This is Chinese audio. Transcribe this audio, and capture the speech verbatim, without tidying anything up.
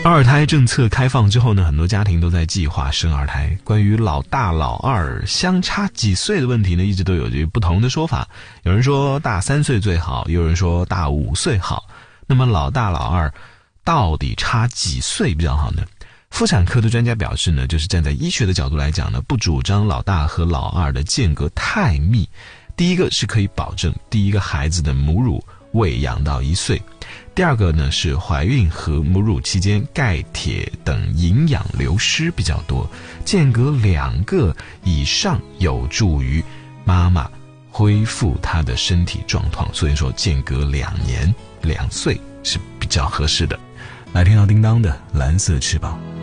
二胎政策开放之后呢，很多家庭都在计划生二胎。关于老大老二相差几岁的问题呢，一直都有着不同的说法。有人说大三岁最好，有人说大五岁好。那么老大老二到底差几岁比较好呢？妇产科的专家表示呢，就是站在医学的角度来讲呢，不主张老大和老二的间隔太密。第一个是可以保证第一个孩子的母乳喂养到一岁，第二个呢是怀孕和母乳期间钙铁等营养流失比较多，间隔两个以上有助于妈妈恢复她的身体状况，所以说间隔两年两岁是比较合适的。来听到叮当的蓝色翅膀。